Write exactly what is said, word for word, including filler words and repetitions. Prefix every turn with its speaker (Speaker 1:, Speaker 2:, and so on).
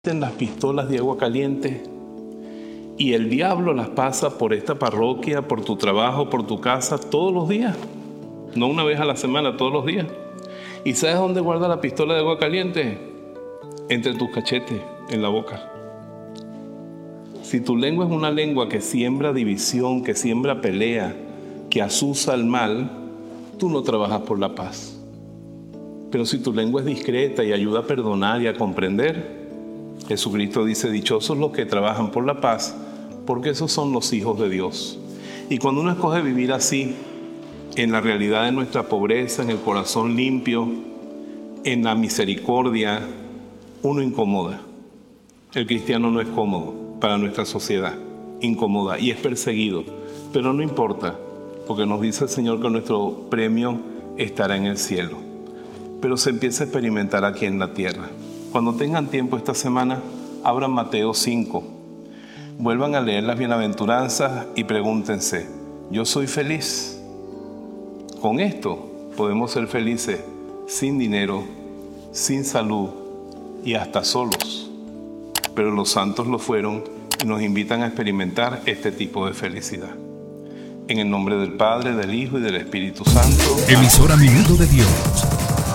Speaker 1: las pistolas de agua caliente y el diablo las pasa por esta parroquia, por tu trabajo, por tu casa, todos los días, no una vez a la semana, todos los días. ¿Y sabes dónde guarda la pistola de agua caliente? Entre tus cachetes, en la boca. Si tu lengua es una lengua que siembra división, que siembra pelea, que asusa el mal, tú no trabajas por la paz. Pero si tu lengua es discreta y ayuda a perdonar y a comprender, Jesucristo dice: dichosos los que trabajan por la paz, porque esos son los hijos de Dios. Y cuando uno escoge vivir así, en la realidad de nuestra pobreza, en el corazón limpio, en la misericordia, uno incomoda. El cristiano no es cómodo para nuestra sociedad, incomoda y es perseguido, pero no importa, porque nos dice el Señor que nuestro premio estará en el cielo. Pero se empieza a experimentar aquí en la tierra. Cuando tengan tiempo esta semana, abran Mateo cinco, vuelvan a leer las bienaventuranzas y pregúntense: ¿yo soy feliz? Con esto podemos ser felices sin dinero, sin salud y hasta solos. Pero los santos lo fueron y nos invitan a experimentar este tipo de felicidad. En el nombre del Padre, del Hijo y del Espíritu Santo.
Speaker 2: Emisora Minuto de Dios.